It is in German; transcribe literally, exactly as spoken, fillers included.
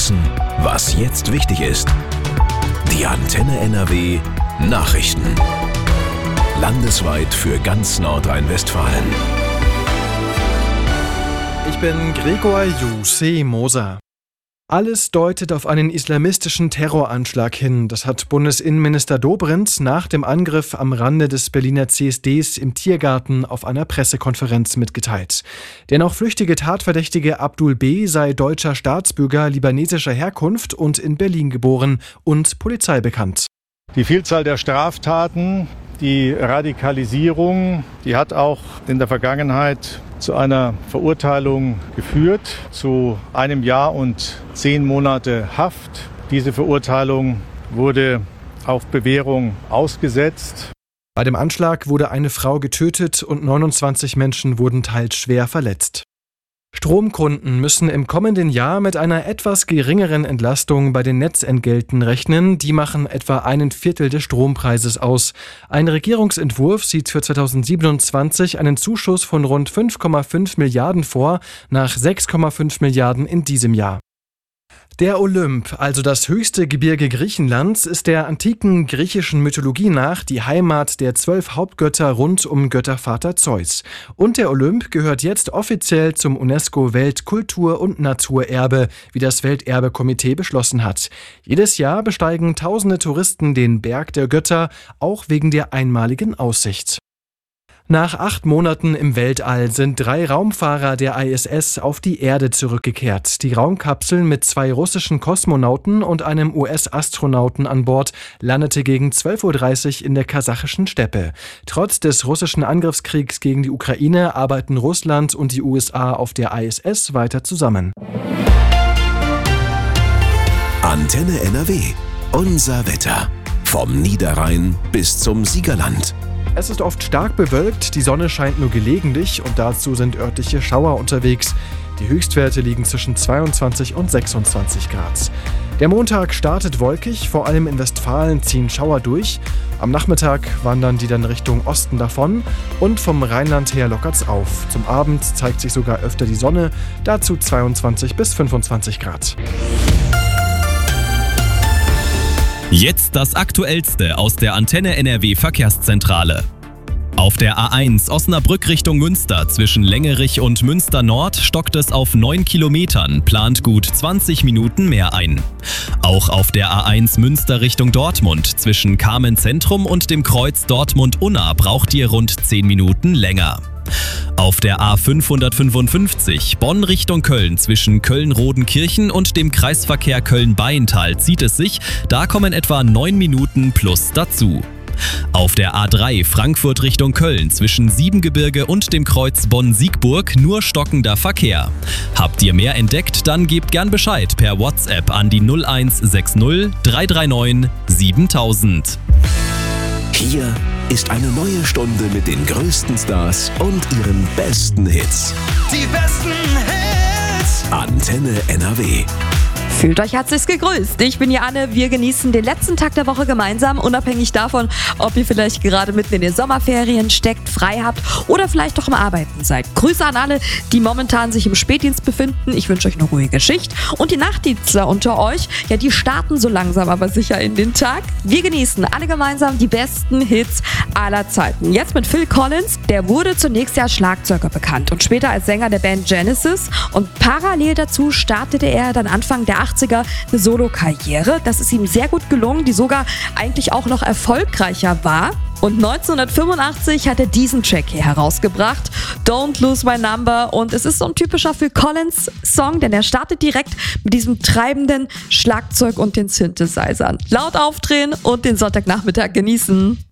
wissen, was jetzt wichtig ist. Die Antenne N R W Nachrichten. Landesweit für ganz Nordrhein-Westfalen. Ich bin Gregor Jussi Moser. Alles deutet auf einen islamistischen Terroranschlag hin. Das hat Bundesinnenminister Dobrindt nach dem Angriff am Rande des Berliner C S Ds im Tiergarten auf einer Pressekonferenz mitgeteilt. Der noch flüchtige Tatverdächtige Abdul B. sei deutscher Staatsbürger libanesischer Herkunft und in Berlin geboren und Polizei bekannt. Die Vielzahl der Straftaten, die Radikalisierung, die hat auch in der Vergangenheit zu einer Verurteilung geführt, zu einem Jahr und zehn Monate Haft. Diese Verurteilung wurde auf Bewährung ausgesetzt. Bei dem Anschlag wurde eine Frau getötet und neunundzwanzig Menschen wurden teils schwer verletzt. Stromkunden müssen im kommenden Jahr mit einer etwas geringeren Entlastung bei den Netzentgelten rechnen. Die machen etwa einen Viertel des Strompreises aus. Ein Regierungsentwurf sieht für zweitausendsiebenundzwanzig einen Zuschuss von rund fünf Komma fünf Milliarden vor, nach sechs Komma fünf Milliarden in diesem Jahr. Der Olymp, also das höchste Gebirge Griechenlands, ist der antiken griechischen Mythologie nach die Heimat der zwölf Hauptgötter rund um Göttervater Zeus. Und der Olymp gehört jetzt offiziell zum UNESCO-Weltkultur- und Naturerbe, wie das Welterbekomitee beschlossen hat. Jedes Jahr besteigen tausende Touristen den Berg der Götter, auch wegen der einmaligen Aussicht. Nach acht Monaten im Weltall sind drei Raumfahrer der I S S auf die Erde zurückgekehrt. Die Raumkapsel mit zwei russischen Kosmonauten und einem U S-Astronauten an Bord landete gegen zwölf Uhr dreißig in der kasachischen Steppe. Trotz des russischen Angriffskriegs gegen die Ukraine arbeiten Russland und die U S A auf der I S S weiter zusammen. Antenne N R W. Unser Wetter. Vom Niederrhein bis zum Siegerland. Es ist oft stark bewölkt, die Sonne scheint nur gelegentlich und dazu sind örtliche Schauer unterwegs. Die Höchstwerte liegen zwischen zweiundzwanzig und sechsundzwanzig Grad. Der Montag startet wolkig, vor allem in Westfalen ziehen Schauer durch. Am Nachmittag wandern die dann Richtung Osten davon und vom Rheinland her lockert's auf. Zum Abend zeigt sich sogar öfter die Sonne, dazu zweiundzwanzig bis fünfundzwanzig Grad. Jetzt das Aktuellste aus der Antenne N R W Verkehrszentrale. Auf der A eins Osnabrück Richtung Münster zwischen Längerich und Münster Nord stockt es auf neun Kilometern, plant gut zwanzig Minuten mehr ein. Auch auf der A eins Münster Richtung Dortmund zwischen Kamen Zentrum und dem Kreuz Dortmund-Unna braucht ihr rund zehn Minuten länger. Auf der A fünfhundertfünfundfünfzig Bonn Richtung Köln zwischen Köln-Rodenkirchen und dem Kreisverkehr Köln-Baiental zieht es sich, da kommen etwa neun Minuten plus dazu. Auf der A drei Frankfurt Richtung Köln zwischen Siebengebirge und dem Kreuz Bonn-Siegburg nur stockender Verkehr. Habt ihr mehr entdeckt, dann gebt gern Bescheid per WhatsApp an die null eins sechs null drei drei neun siebentausend. Hier ist eine neue Stunde mit den größten Stars und ihren besten Hits. Die besten Hits. Antenne N R W. Fühlt euch herzlich gegrüßt. Ich bin Anne. Wir genießen den letzten Tag der Woche gemeinsam, unabhängig davon, ob ihr vielleicht gerade mitten in den Sommerferien steckt, frei habt oder vielleicht doch am Arbeiten seid. Grüße an alle, die momentan sich im Spätdienst befinden. Ich wünsche euch eine ruhige Schicht. Und die Nachtdienstler unter euch, ja, die starten so langsam aber sicher in den Tag. Wir genießen alle gemeinsam die besten Hits aller Zeiten. Jetzt mit Phil Collins. Der wurde zunächst ja als Schlagzeuger bekannt und später als Sänger der Band Genesis. Und parallel dazu startete er dann Anfang der achtziger eine Solo-Karriere. Das ist ihm sehr gut gelungen, die sogar eigentlich auch noch erfolgreicher war. Und neunzehnhundertfünfundachtzig hat er diesen Track hier herausgebracht, Don't Lose My Number. Und es ist so ein typischer Phil Collins Song, denn er startet direkt mit diesem treibenden Schlagzeug und den Synthesizern. Laut aufdrehen und den Sonntagnachmittag genießen.